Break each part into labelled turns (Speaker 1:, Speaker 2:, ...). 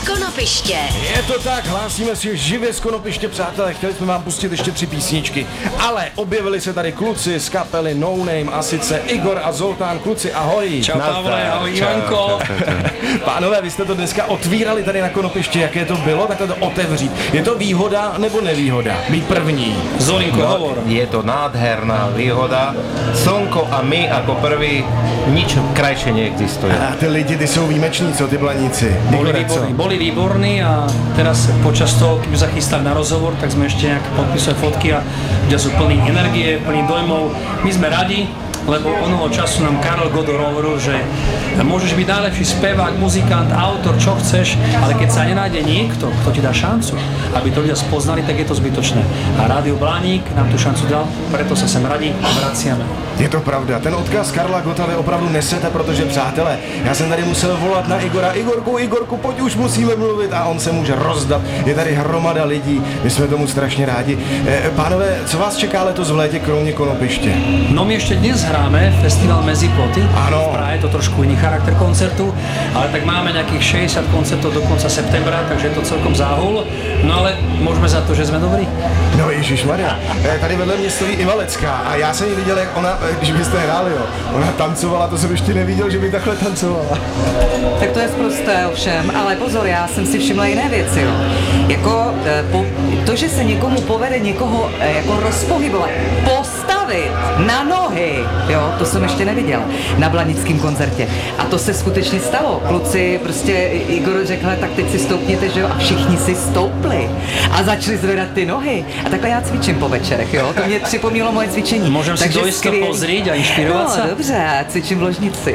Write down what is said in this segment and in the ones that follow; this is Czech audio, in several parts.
Speaker 1: Konopiště.
Speaker 2: Je to tak, hlásíme si živě z Konopiště, přátelé, chtěli jsme vám pustit ještě 3 písničky, ale objevili se tady kluci z kapely No Name, a sice Igor a Zoltán. Kluci, ahoj.
Speaker 3: Čau Pavle, ahoj Ivanko.
Speaker 2: Pánové, vy jste to dneska otvírali tady na Konopiště, jaké to bylo, takhle to otevřít. Je to výhoda nebo nevýhoda? Být první.
Speaker 3: Zolinko, hovor.
Speaker 4: Je to nádherná výhoda. Slnko a my ako prvý, nič krajšie neexistuje.
Speaker 2: A ty lidi, ty jsou výjimeční, co ty blaníci?
Speaker 3: Boli výborní a teraz počas toho, keď sa chystali na rozhovor, tak sme ešte nejak podpísali fotky a ľudia sú plní energie, plní dojmov. My sme radi, lebo onoho času nám Karel Godor hovoril, že môžeš byť najlepší spevák, muzikant, autor, čo chceš, ale keď sa nenájde niekto, kto ti dá šancu, aby to ľudia spoznali, tak je to zbytočné. A Rádio Blaník nám tu šancu dal, preto sa sem radi vraciame.
Speaker 2: Je to pravda, ten odkaz Karla Gota vy opravdu nesete, protože přátelé, já jsem tady musel volat na Igora, Igorku, pojď už musíme mluvit, a on se může rozdat, je tady hromada lidí, my jsme tomu strašně rádi. Pánové, co vás čeká letos v létě kromě Konopiště?
Speaker 3: No my ešte dnes hráme festival Meziploty.
Speaker 2: Áno.
Speaker 3: V Prahe je to trošku iný charakter koncertu, ale tak máme nejakých 60 koncertov do konca septembra, takže je to celkom záhul. No ale môžeme za to, že sme dobrí.
Speaker 2: No ježišmarja, tady vedle mě stojí Iva Lecká a já jsem ji viděl, jak ona, když byste hráli, jo, ona tancovala, to jsem ještě neviděl, že by takhle tancovala.
Speaker 5: Tak to je sprosté ovšem, ale pozor, já jsem si všimla jiné věci, jo. Jako to, že se někomu povede někoho jako rozpohybovat, postavit na nohy, jo, to jsem ještě neviděla na blanickém koncertě. A to se skutečně stalo. Kluci, prostě Igor řekl, tak teď si stoupněte, že jo, a všichni si stoupli a začali zvedat ty nohy. A takhle já cvičím po večerech, jo, to mě připomnělo moje cvičení.
Speaker 3: Môžem si dojsť to pozrieť a inšpirovať sa?
Speaker 5: No, dobře, cvičím v ložnici.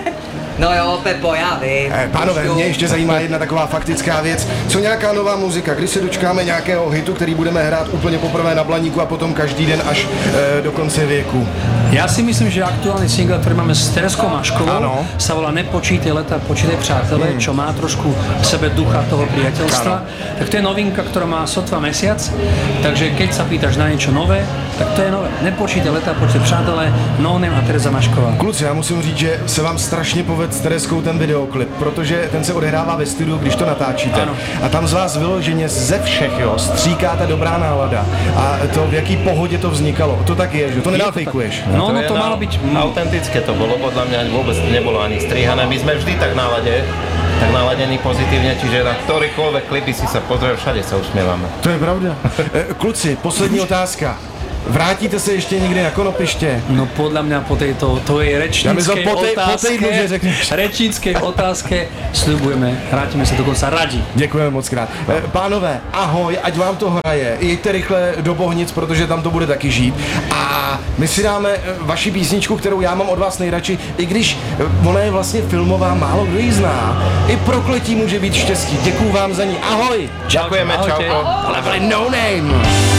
Speaker 5: No jo, Pepo, já vím.
Speaker 2: Pánové, mě ještě zajímá jedna taková faktická věc. Co nějaká nová muzika? Kdy se dočkáme nějakého hitu, který budeme hrát úplně poprvé na Blaníku a potom každý den až do konce věku?
Speaker 3: Ja si myslím, že aktuálny single, ktorý máme s Tereskou Maškovou,
Speaker 2: Áno.
Speaker 3: sa volá Nepočítaj leta, počítaj přátelé, čo má trošku v sebe ducha toho priateľstva. Tak to je novinka, ktorá má sotva mesiac, takže keď sa pýtaš na niečo nové, tak to je nové. Nepočítaj leta, počítaj přátelé, No Name a Tereza Mašková.
Speaker 2: Kluci, já musím říct, že se vám strašně povedl s Tereskou ten videoklip, protože ten se odehrává ve studiu, když to natáčíte.
Speaker 3: Ano.
Speaker 2: A tam z vás vyloženě ze všech, jo, stříká ta dobrá nálada. A to, v jaký pohodě to vznikalo, to tak je, že to nenafejkuješ.
Speaker 3: No, to malo byť
Speaker 4: autentické to bolo, podľa mňa vôbec nebolo ani strihané. My sme vždy tak naladení pozitívne, čiže na ktorýkoľvek klipy si sa pozriel, všade sa usmievame.
Speaker 2: To je pravda. Kluci, poslední otázka. Vrátíte se ještě někdy na Konopiště?
Speaker 3: No podľa mňa po tejto tvojej rečníckej otázke sľubujeme, vrátime sa dokonca radi.
Speaker 2: Děkujeme moc krát. Pánové, ahoj, ať vám to hraje. Jeďte rychle do Bohnic, protože tam to bude taky žít. A my si dáme vaši písničku, kterou já mám od vás nejradši, i když ona je vlastně filmová, málo kdo ji zná. I prokletí může být štěstí. Děkuju vám za ní. Ahoj!
Speaker 4: Ďakujeme, čauko.
Speaker 2: Ale No Name!